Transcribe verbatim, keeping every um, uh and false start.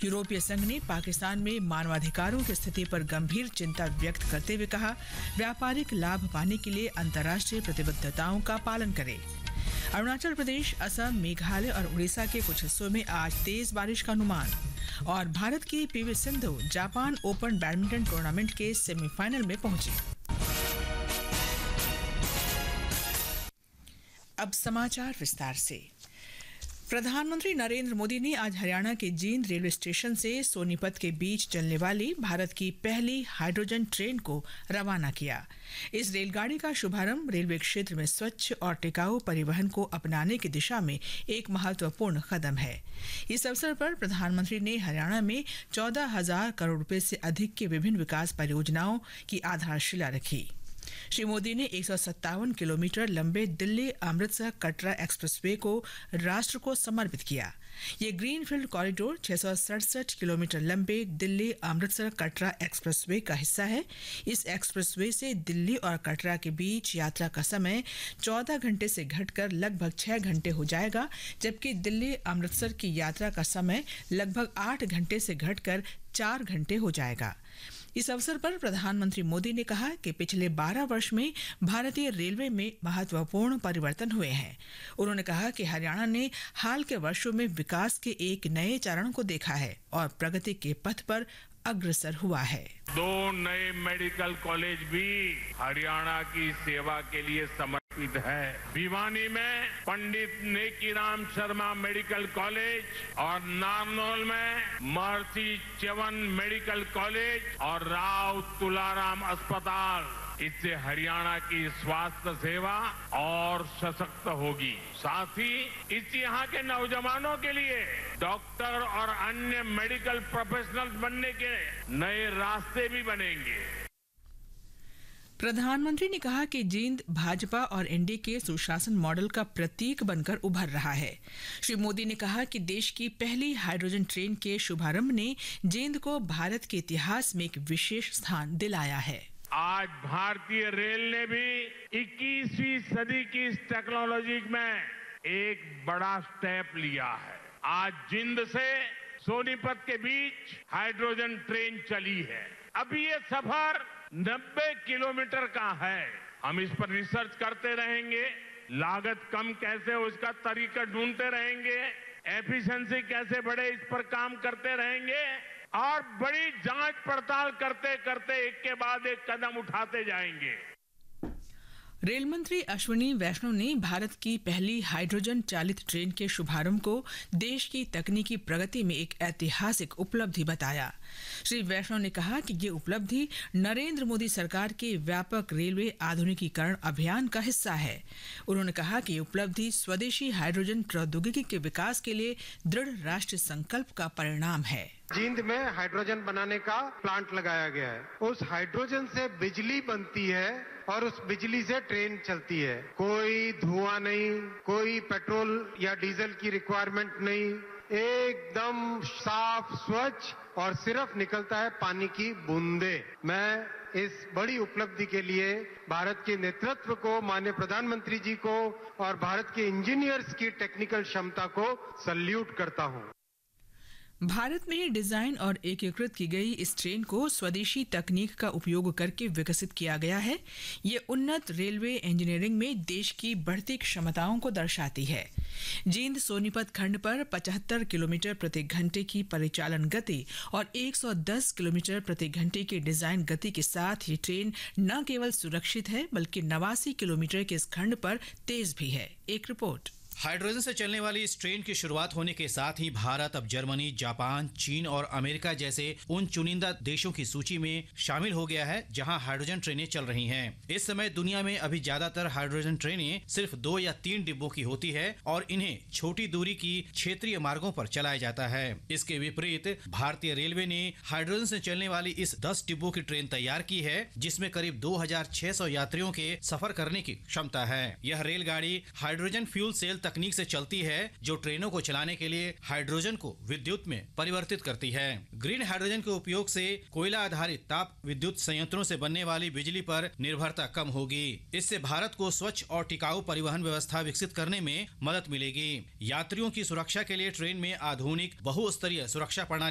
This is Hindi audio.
यूरोपीय संघ ने पाकिस्तान में मानवाधिकारों की स्थिति पर गंभीर चिंता व्यक्त करते हुए कहा, व्यापारिक लाभ पाने के लिए अंतर्राष्ट्रीय प्रतिबद्धताओं का पालन करें। अरुणाचल प्रदेश, असम, मेघालय और उड़ीसा के कुछ हिस्सों में आज तेज बारिश का अनुमान। और भारत की PV Sindhu Japan open badminton tournament के सेमीफाइनल में पहुंची। अब समाचार विस्तार से। प्रधानमंत्री नरेंद्र मोदी ने आज हरियाणा के जींद रेलवे स्टेशन से सोनीपत के बीच चलने वाली भारत की पहली हाइड्रोजन ट्रेन को रवाना किया। इस रेलगाड़ी का शुभारंभ रेलवे क्षेत्र में स्वच्छ और टिकाऊ परिवहन को अपनाने की दिशा में एक महत्वपूर्ण कदम है। इस अवसर पर प्रधानमंत्री ने हरियाणा में चौदह हजार करोड़ रुपए से अधिक की विभिन्न विकास परियोजनाओं की आधारशिला रखी। श्री मोदी ने एक सौ सत्तावन किलोमीटर लंबे दिल्ली अमृतसर कटरा एक्सप्रेसवे को राष्ट्र को समर्पित किया। ये ग्रीनफील्ड कॉरिडोर छह सौ सड़सठ किलोमीटर लंबे दिल्ली अमृतसर कटरा एक्सप्रेसवे का हिस्सा है। इस एक्सप्रेसवे से दिल्ली और कटरा के बीच यात्रा का समय चौदह घंटे से घटकर लगभग छह घंटे हो जाएगा, जबकि दिल्ली अमृतसर की यात्रा का समय लगभग आठ घंटे से घटकर चार घंटे हो जाएगा। इस अवसर पर प्रधानमंत्री मोदी ने कहा कि पिछले बारह वर्ष में भारतीय रेलवे में महत्वपूर्ण परिवर्तन हुए हैं। उन्होंने कहा कि हरियाणा ने हाल के वर्षों में विकास के एक नए चरण को देखा है और प्रगति के पथ पर अग्रसर हुआ है। दो नए मेडिकल कॉलेज भी हरियाणा की सेवा के लिए समर्पित है। भिवानी में पंडित नेकीराम शर्मा मेडिकल कॉलेज और नारनौल में महर्षि च्यवन मेडिकल कॉलेज और राव तुलाराम अस्पताल। इससे हरियाणा की स्वास्थ्य सेवा और सशक्त होगी। साथ ही इससे यहाँ के नौजवानों के लिए डॉक्टर और अन्य मेडिकल प्रोफेशनल्स बनने के नए रास्ते भी बनेंगे। प्रधानमंत्री ने कहा कि जींद भाजपा और एनडीए के सुशासन मॉडल का प्रतीक बनकर उभर रहा है। श्री मोदी ने कहा कि देश की पहली हाइड्रोजन ट्रेन के शुभारंभ ने जींद को भारत के इतिहास में एक विशेष स्थान दिलाया है। आज भारतीय रेल ने भी इक्कीसवीं सदी की इस टेक्नोलॉजी में एक बड़ा स्टेप लिया है। आज जिंद से सोनीपत के बीच हाइड्रोजन ट्रेन चली है। अभी ये सफर नब्बे किलोमीटर का है। हम इस पर रिसर्च करते रहेंगे, लागत कम कैसे हो इसका तरीका ढूंढते रहेंगे, एफिशिएंसी कैसे बढ़े इस पर काम करते रहेंगे और बड़ी जांच पड़ताल करते करते एक के बाद एक कदम उठाते जाएंगे। रेल मंत्री अश्विनी वैष्णव ने भारत की पहली हाइड्रोजन चालित ट्रेन के शुभारंभ को देश की तकनीकी प्रगति में एक ऐतिहासिक उपलब्धि बताया। श्री वैष्णव ने कहा कि ये उपलब्धि नरेंद्र मोदी सरकार के व्यापक रेलवे आधुनिकीकरण अभियान का हिस्सा है। उन्होंने कहा कि ये उपलब्धि स्वदेशी हाइड्रोजन प्रौद्योगिकी के विकास के लिए दृढ़ राष्ट्रीय संकल्प का परिणाम है। जींद में हाइड्रोजन बनाने का प्लांट लगाया गया है। उस हाइड्रोजन से बिजली बनती है और उस बिजली से ट्रेन चलती है। कोई धुआं नहीं, कोई पेट्रोल या डीजल की रिक्वायरमेंट नहीं, एकदम साफ स्वच्छ और सिर्फ निकलता है पानी की बूंदे। मैं इस बड़ी उपलब्धि के लिए भारत के नेतृत्व को, माननीय प्रधानमंत्री जी को और भारत के इंजीनियर्स की टेक्निकल क्षमता को सल्यूट करता हूं। भारत में ही डिजाइन और एकीकृत की गई इस ट्रेन को स्वदेशी तकनीक का उपयोग करके विकसित किया गया है। ये उन्नत रेलवे इंजीनियरिंग में देश की बढ़ती क्षमताओं को दर्शाती है। जींद सोनीपत खंड पर पचहत्तर किलोमीटर प्रति घंटे की परिचालन गति और एक सौ दस किलोमीटर प्रति घंटे की डिजाइन गति के साथ ये ट्रेन न केवल सुरक्षित है बल्कि नवासी किलोमीटर के इस खंड पर तेज भी है। एक रिपोर्ट। हाइड्रोजन से चलने वाली इस ट्रेन की शुरुआत होने के साथ ही भारत अब जर्मनी, जापान, चीन और अमेरिका जैसे उन चुनिंदा देशों की सूची में शामिल हो गया है जहां हाइड्रोजन ट्रेनें चल रही हैं। इस समय दुनिया में अभी ज्यादातर हाइड्रोजन ट्रेनें सिर्फ दो या तीन डिब्बों की होती है और इन्हें छोटी दूरी की क्षेत्रीय मार्गों पर चलाया जाता है। इसके विपरीत भारतीय रेलवे ने हाइड्रोजन से चलने वाली इस दस डिब्बों की ट्रेन तैयार की है, जिसमें करीब दो हजार छह सौ यात्रियों के सफर करने की क्षमता है। यह रेलगाड़ी हाइड्रोजन फ्यूल सेल तकनीक से चलती है जो ट्रेनों को चलाने के लिए हाइड्रोजन को विद्युत में परिवर्तित करती है। ग्रीन हाइड्रोजन के उपयोग से कोयला आधारित ताप विद्युत संयंत्रों से बनने वाली बिजली पर निर्भरता कम होगी। इससे भारत को स्वच्छ और टिकाऊ परिवहन व्यवस्था विकसित करने में मदद मिलेगी। यात्रियों की सुरक्षा के लिए ट्रेन में आधुनिक बहुस्तरीय सुरक्षा प्रणाली